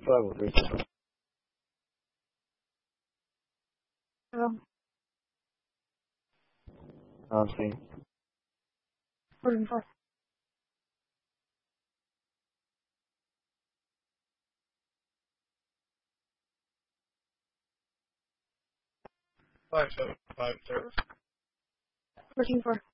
503. Hello. On scene. 404. Five seven five service. 404.